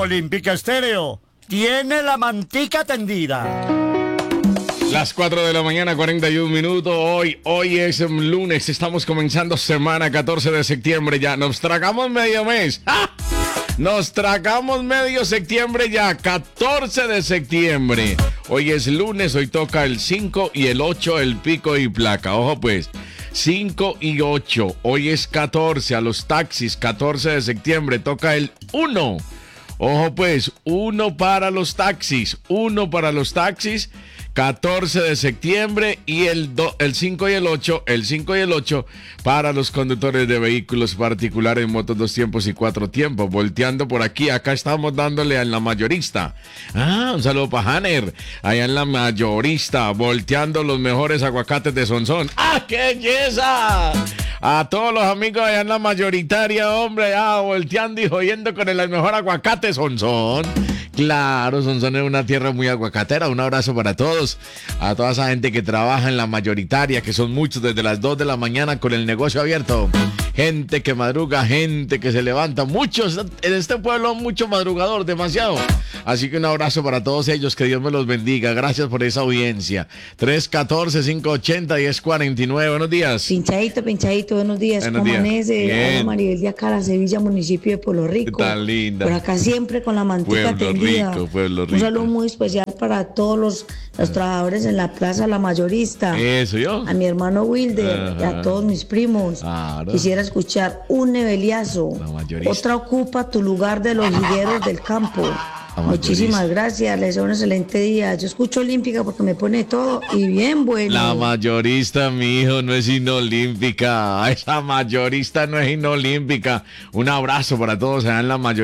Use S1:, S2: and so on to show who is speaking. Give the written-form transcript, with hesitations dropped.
S1: Olímpica Estéreo tiene la mantica tendida.
S2: Las 4 de la mañana, 41 minutos. Hoy es lunes, estamos comenzando semana 14 de septiembre ya. Nos tragamos medio mes. ¡Ah! Nos tragamos medio septiembre ya, 14 de septiembre. Hoy es lunes, hoy toca el 5 y el 8, el pico y placa. Ojo pues, 5 y 8. Hoy es 14, a los taxis, 14 de septiembre, toca el 1. Ojo pues, 1 para los taxis, 1 para los taxis. 14 de septiembre y el 5 y el 8, el 5 y el 8 para los conductores de vehículos particulares, motos 2 tiempos y 4 tiempos. Volteando por aquí, acá estamos dándole a la mayorista. Un saludo para Hanner, allá en la mayorista, volteando los mejores aguacates de Sonsón. ¡Ah, qué belleza! A todos los amigos allá en la mayoritaria, hombre, volteando y jodiendo con el mejor aguacate Sonsón. Claro, Sonsón es una tierra muy aguacatera. Un abrazo para todos, a toda esa gente que trabaja en la mayoritaria, que son muchos desde las 2 de la mañana con el negocio abierto. Gente que madruga, gente que se levanta. Muchos, en este pueblo mucho madrugador, demasiado. Así que un abrazo para todos ellos, que Dios me los bendiga. Gracias por esa audiencia. 314-580-1049, buenos días.
S3: Pinchadito, buenos días.
S2: Buenos
S3: ¿Cómo
S2: días.
S3: amanece?
S2: Bien.
S3: Hola, Maribel de acá, la Sevilla, municipio de Pueblo Rico.
S2: ¿Qué tal, linda?
S3: Por acá siempre con la mantica tendida.
S2: Pueblo Rico.
S3: Un saludo muy especial para todos los trabajadores en la plaza La Mayorista.
S2: Eso, yo.
S3: A mi hermano Wilder y a todos mis primos.
S2: Claro.
S3: Quisiera escuchar un neveliazo.
S2: La Mayorista.
S3: Otra ocupa tu lugar de los higueros del campo. Muchísimas gracias, les deseo un excelente día. Yo escucho Olímpica porque me pone todo y bien bueno.
S2: La mayorista, mi hijo, no es inolímpica. Esa mayorista no es inolímpica. Un abrazo para todos allá en la mayorista.